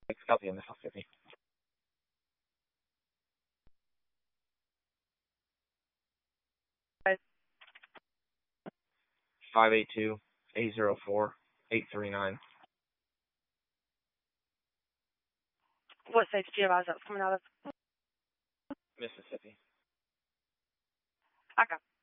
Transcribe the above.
Copy in Mississippi. 582-804-839. What state did you advise that was coming out of? Mississippi. Okay.